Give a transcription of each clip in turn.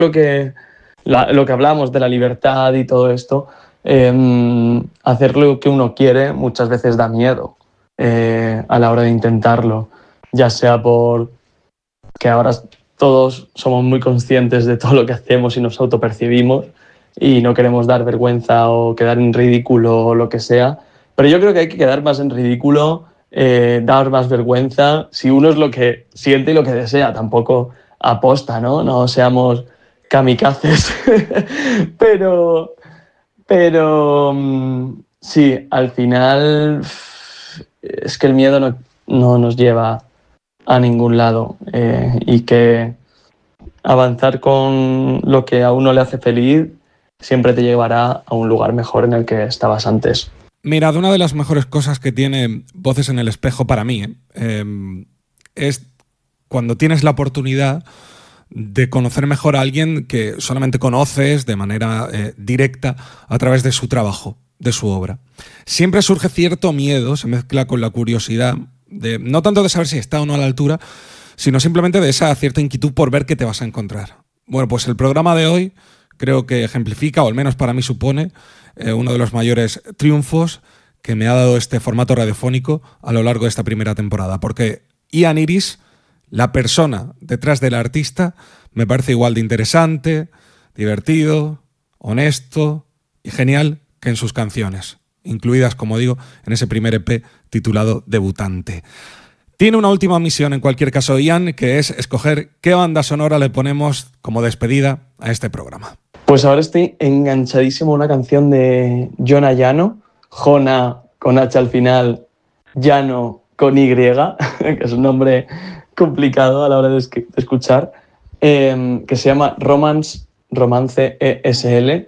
creo que lo que hablamos de la libertad y todo esto, hacer lo que uno quiere muchas veces da miedo a la hora de intentarlo, ya sea por que ahora todos somos muy conscientes de todo lo que hacemos y nos autopercibimos y no queremos dar vergüenza o quedar en ridículo o lo que sea, pero yo creo que hay que quedar más en ridículo, dar más vergüenza, si uno es lo que siente y lo que desea, tampoco aposta, ¿no? No seamos kamikazes, pero, sí, al final es que el miedo no nos lleva a ningún lado, y que avanzar con lo que a uno le hace feliz siempre te llevará a un lugar mejor en el que estabas antes. Mirad, una de las mejores cosas que tiene Voces en el Espejo para mí es cuando tienes la oportunidad de conocer mejor a alguien que solamente conoces de manera directa a través de su trabajo, de su obra. Siempre surge cierto miedo, se mezcla con la curiosidad, no tanto de saber si está o no a la altura, sino simplemente de esa cierta inquietud por ver qué te vas a encontrar. Bueno, pues el programa de hoy creo que ejemplifica, o al menos para mí supone, uno de los mayores triunfos que me ha dado este formato radiofónico a lo largo de esta primera temporada, porque Ian Iris, la persona detrás del artista, me parece igual de interesante, divertido, honesto y genial que en sus canciones, incluidas, como digo, en ese primer EP titulado Debutante. Tiene una última misión, en cualquier caso, Ian, que es escoger qué banda sonora le ponemos como despedida a este programa. Pues ahora estoy enganchadísimo a una canción de Jona Llano, Jona con H al final, Llano con Y, que es un nombre complicado a la hora de escuchar, que se llama Romance ESL.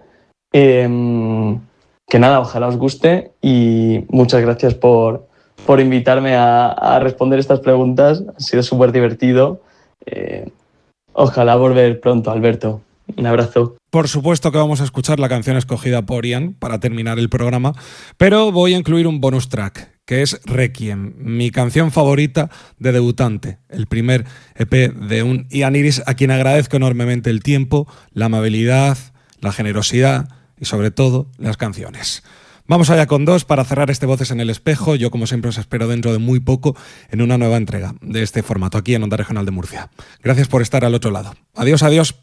Que nada, ojalá os guste y muchas gracias por invitarme a responder estas preguntas. Ha sido súper divertido. Ojalá volver pronto, Alberto. Un abrazo. Por supuesto que vamos a escuchar la canción escogida por Ian para terminar el programa, pero voy a incluir un bonus track, que es Requiem, mi canción favorita de Debutante, el primer EP de un Ian Iris a quien agradezco enormemente el tiempo, la amabilidad, la generosidad y sobre todo las canciones. Vamos allá con dos para cerrar este Voces en el Espejo. Yo, como siempre, os espero dentro de muy poco en una nueva entrega de este formato aquí en Onda Regional de Murcia. Gracias por estar al otro lado. Adiós, adiós.